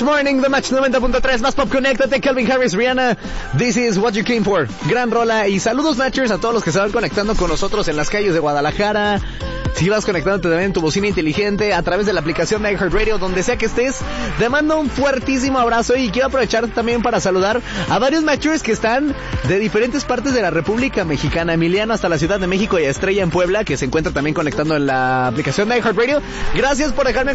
Match Morning, The Match 90.3, más pop, conéctate, Calvin Harris, Rihanna, This is what you came for. Gran rola y saludos Matchers a todos los que se van conectando con nosotros en las calles de Guadalajara. Si vas conectándote también en tu bocina inteligente a través de la aplicación de iHeartRadio, donde sea que estés, te mando un fuertísimo abrazo y quiero aprovechar también para saludar a varios Matchers que están de diferentes partes de la República Mexicana. Emiliano hasta la Ciudad de México y a Estrella en Puebla, que se encuentra también conectando en la aplicación de iHeartRadio. Gracias por dejarme